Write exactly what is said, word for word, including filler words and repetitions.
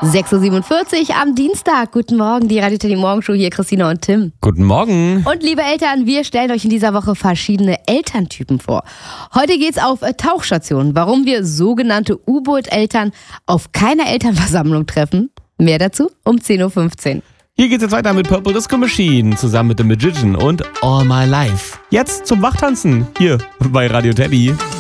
sechs Uhr siebenundvierzig am Dienstag. Guten Morgen, die Radio Teddy Morgenshow, hier Christina und Tim. Guten Morgen. Und liebe Eltern, wir stellen euch in dieser Woche verschiedene Elterntypen vor. Heute geht's auf Tauchstationen, warum wir sogenannte U-Boot-Eltern auf keiner Elternversammlung treffen. Mehr dazu um zehn Uhr fünfzehn. Hier geht's jetzt weiter mit Purple Disco Machine zusammen mit The Magician und All My Life. Jetzt zum Wachtanzen hier bei Radio Teddy.